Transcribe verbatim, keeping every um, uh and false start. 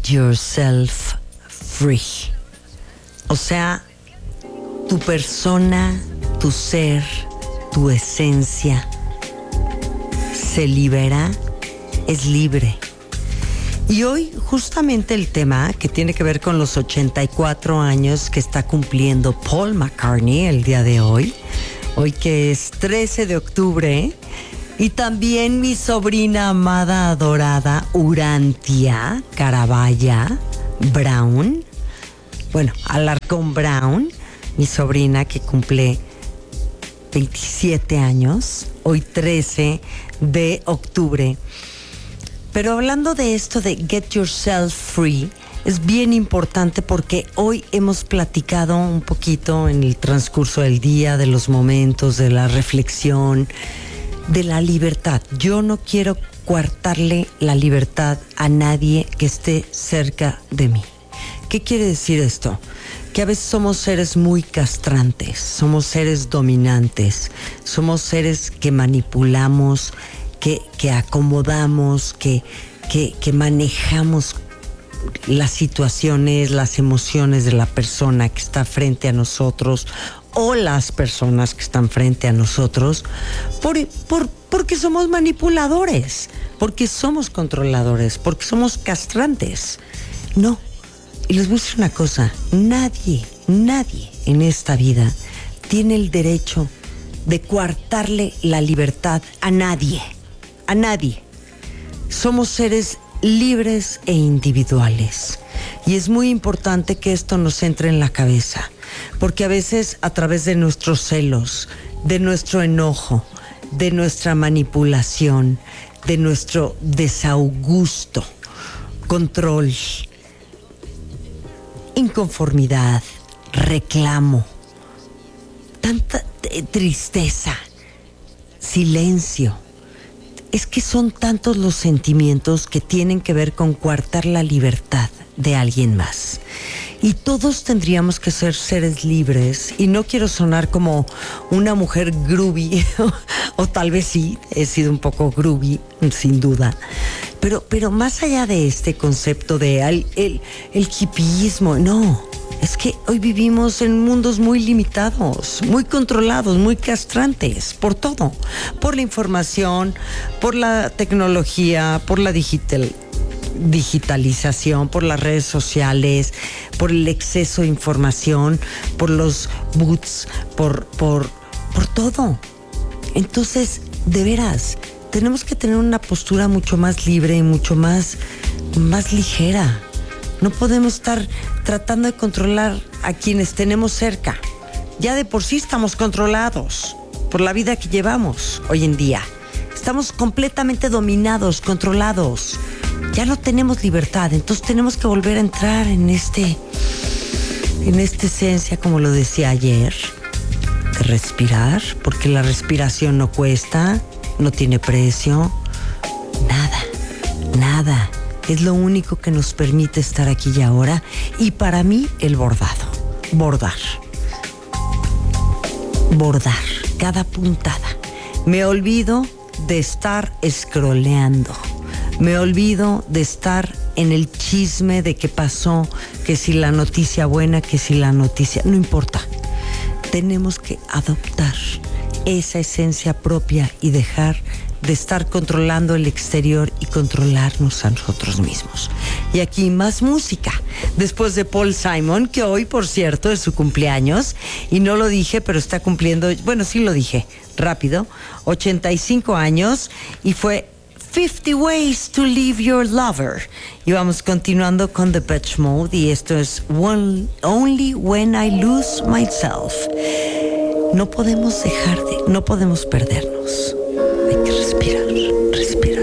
yourself free. O sea, tu persona, tu ser, tu esencia se libera, es libre. Y hoy justamente el tema que tiene que ver con los ochenta y cuatro años que está cumpliendo Paul McCartney el día de hoy, hoy que es trece de octubre, y también mi sobrina amada, adorada, Urantia Carabaya Brown, bueno, Alarcón Brown, mi sobrina que cumple veintisiete años, hoy trece de octubre. Pero hablando de esto de Get Yourself Free, es bien importante porque hoy hemos platicado un poquito en el transcurso del día, de los momentos, de la reflexión, de la libertad. Yo no quiero coartarle la libertad a nadie que esté cerca de mí. ¿Qué quiere decir esto? Que a veces somos seres muy castrantes, somos seres dominantes, somos seres que manipulamos, que, que acomodamos, que, que, que manejamos las situaciones, las emociones de la persona que está frente a nosotros o las personas que están frente a nosotros por, por, porque somos manipuladores, porque somos controladores, porque somos castrantes. No. Y les voy a decir una cosa, nadie, nadie en esta vida tiene el derecho de coartarle la libertad a nadie, a nadie. Somos seres libres e individuales. Y es muy importante que esto nos entre en la cabeza, porque a veces a través de nuestros celos, de nuestro enojo, de nuestra manipulación, de nuestro desaugusto, control, inconformidad, reclamo, tanta tristeza, silencio. Es que son tantos los sentimientos que tienen que ver con coartar la libertad de alguien más. Y todos tendríamos que ser seres libres. Y no quiero sonar como una mujer groovy, o tal vez sí, he sido un poco groovy, sin duda. Pero, pero más allá de este concepto de el, el, el hipismo, no. Es que hoy vivimos en mundos muy limitados, muy controlados, muy castrantes, por todo. Por la información, por la tecnología, por la digital, digitalización, por las redes sociales, por el exceso de información, por los bots, por, por, por todo. Entonces, de veras, tenemos que tener una postura mucho más libre y mucho más, más ligera. No podemos estar tratando de controlar a quienes tenemos cerca. Ya de por sí estamos controlados por la vida que llevamos hoy en día. Estamos completamente dominados, controlados. Ya no tenemos libertad, entonces tenemos que volver a entrar en este, en esta esencia, como lo decía ayer, de respirar, porque la respiración no cuesta, no tiene precio, nada, nada. Es lo único que nos permite estar aquí y ahora. Y para mí, el bordado. Bordar. Bordar. Cada puntada. Me olvido de estar scrolleando. Me olvido de estar en el chisme de qué pasó, que si la noticia buena, que si la noticia... No importa. Tenemos que adoptar esa esencia propia y dejar de estar controlando el exterior y controlarnos a nosotros mismos. Y aquí más música. Después de Paul Simon, que hoy, por cierto, es su cumpleaños, y no lo dije, pero está cumpliendo, bueno, sí lo dije, rápido, ochenta y cinco años, y fue fifty Ways to Leave Your Lover. Y vamos continuando con Depeche Mode, y esto es One, Only When I Lose Myself. No podemos dejar de, no podemos perdernos. Hay que respirar, respirar.